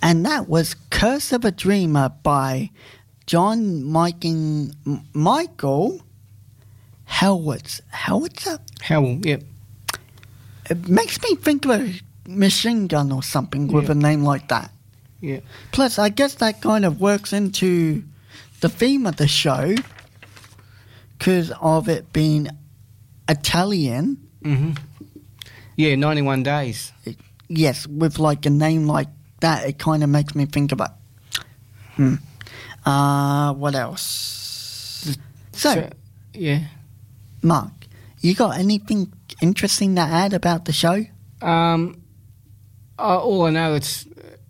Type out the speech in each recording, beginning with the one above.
And that was Curse of a Dreamer by Michael Howitzer? Howell, yep. It makes me think of a machine gun or something with a name like that. Yeah. Plus, I guess that kind of works into the theme of the show because of it being Italian. Mm-hmm. Yeah, 91 Days. Yes, with like a name like that, it kind of makes me think about. What else? So, yeah. Mark, you got anything interesting to add about the show? All I know it's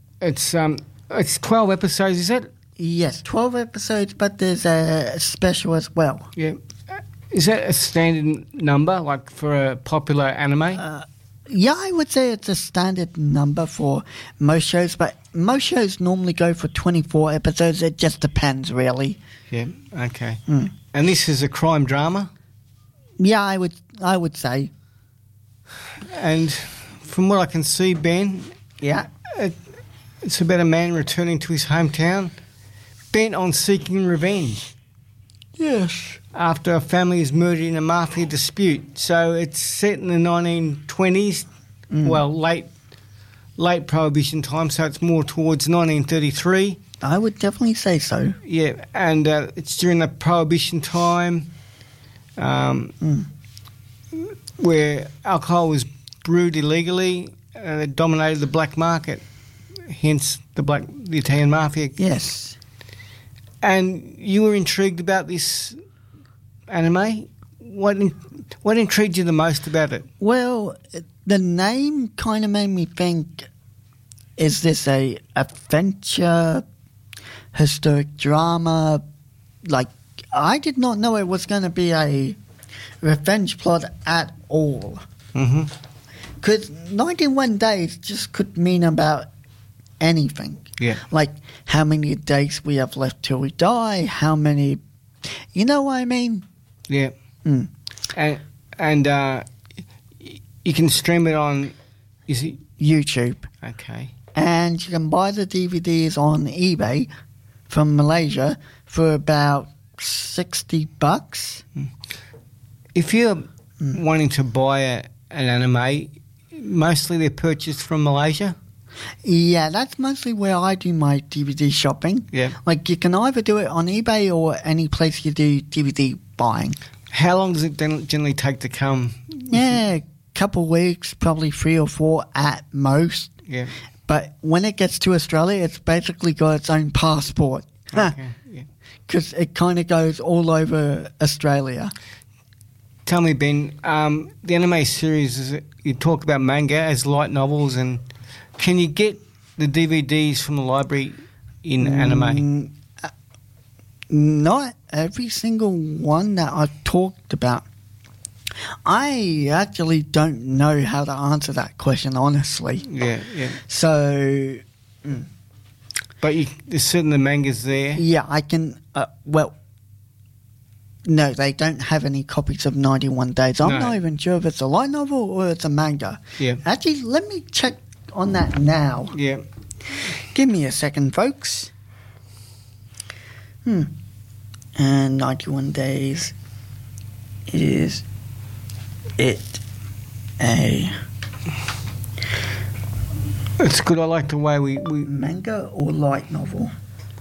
12 episodes, is it? Yes, 12 episodes, but there's a special as well. Yeah. Is that a standard number, like for a popular anime? Yeah, I would say it's a standard number for most shows, but most shows normally go for 24 episodes. It just depends, really. Yeah, okay. And this is a crime drama? Yeah, I would say. And from what I can see, Ben, yeah, it's about a man returning to his hometown, bent on seeking revenge. Yes. After a family is murdered in a mafia dispute. So it's set in the 1920s, well, late Prohibition time, so it's more towards 1933. I would definitely say so. Yeah, and it's during the Prohibition time where alcohol was brewed illegally and it dominated the black market, hence the Italian mafia. Yes. And you were intrigued about this anime? What intrigued you the most about it? Well, the name kind of made me think, is this a adventure, historic drama? Like, I did not know it was going to be a revenge plot at all. Mm-hmm. Because 91 days just could mean about anything. Yeah. Like, how many days we have left till we die, how many... You know what I mean? Yeah. And you can stream it on... Is it... YouTube. Okay. And you can buy the DVDs on eBay from Malaysia for about $60. If you're wanting to buy an anime, mostly they're purchased from Malaysia? Yeah, that's mostly where I do my DVD shopping. Yeah. Like, you can either do it on eBay or any place you do DVD buying. How long does it generally take to come? Yeah, a couple of weeks, probably 3 or 4 at most. Yeah. But when it gets to Australia, it's basically got its own passport. Okay. Yeah. Because it kind of goes all over Australia. Tell me, Ben, the anime series, you talk about manga as light novels, and can you get the DVDs from the library in anime? Not every single one that I've talked about. I actually don't know how to answer that question, honestly. Yeah. So... But there's certainly mangas there. Yeah, I can... no, they don't have any copies of 91 Days. I'm not even sure if it's a light novel or it's a manga. Yeah. Actually, let me check on that now. Yeah. Give me a second, folks. And 91 Days, is it a... It's good. I like the way we... manga or light novel?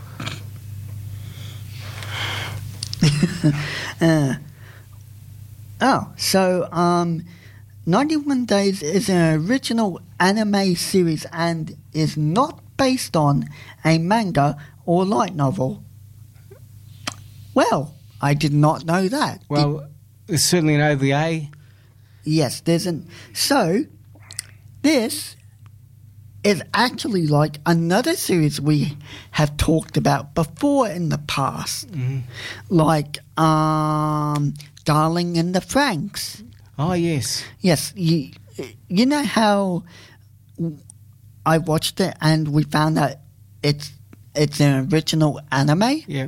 91 Days is an original anime series and is not based on a manga or light novel. Well, I did not know that. Well, there's certainly an OVA. Yes, there's an... So, this is actually like another series we have talked about before in the past. Like, Darling in the Franxx. Oh, yes. Yes, you know how I watched it and we found that it's an original anime? Yeah.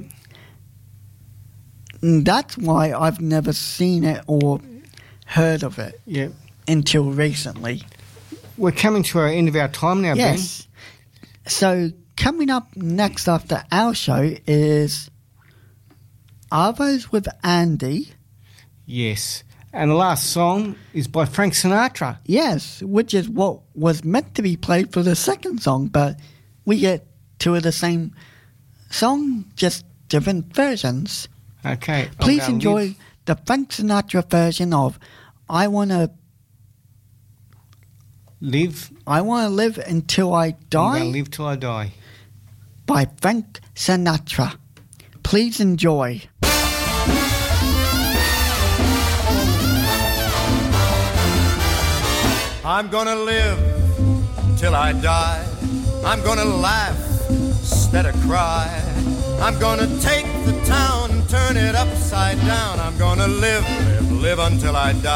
That's why I've never seen it or heard of it until recently. We're coming to our end of our time now, yes. So coming up next after our show is Arvos with Andy. Yes. And the last song is by Frank Sinatra. Yes, which is what was meant to be played for the second song, but we get two of the same song, just different versions. Okay. Please enjoy the Frank Sinatra version of I Wanna Live Until I I'm Die gonna live till I die. by Frank Sinatra. Please enjoy. I'm gonna live till I die. I'm gonna laugh instead of cry. I'm gonna take the town and turn it upside down. I'm gonna live until I die.